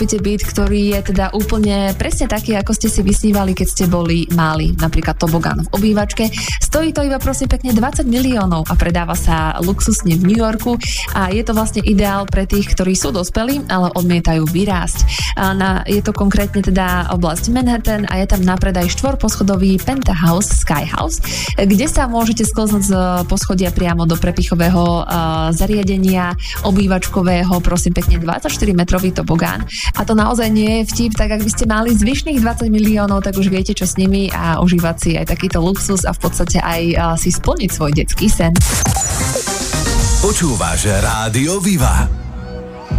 byt, ktorý je teda úplne presne taký, ako ste si vysnívali, keď ste boli malí, napríklad tobogán v obývačke. Stojí to iba prosím pekne 20 miliónov a predáva sa luxusne v New Yorku a je to vlastne ideál pre tých, ktorí sú dospelí, ale odmietajú vyrásť. Je to konkrétne teda oblasť Manhattan a je tam na predaj 4-poschodový penthouse Sky House, kde sa môžete sklznúť z poschodia priamo do prepichového zariadenia obývačkového, prosím pekne 24-metrový tobogán. A to naozaj nie je vtip, tak ak by ste mali zvyšných 20 miliónov, tak už viete, čo s nimi a užívať si aj takýto luxus a v podstate aj si splniť svoj detský sen. Počúvaš Rádio Viva.